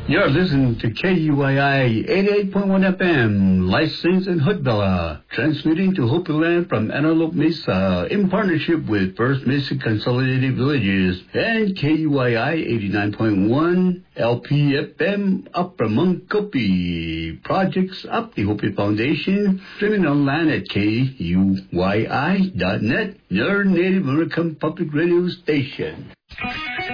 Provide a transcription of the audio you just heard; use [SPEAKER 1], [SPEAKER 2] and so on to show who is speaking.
[SPEAKER 1] You're listening to KUYI 88.1 FM, licensed in Hoodbella, transmitting to Hopi Land from Antelope Mesa in partnership with First Mesa Consolidated Villages and KUYI 89.1 LPFM Upper Montgomery. Projects up the Hopi Foundation, streaming online at KUYI.net, your Native American public radio station.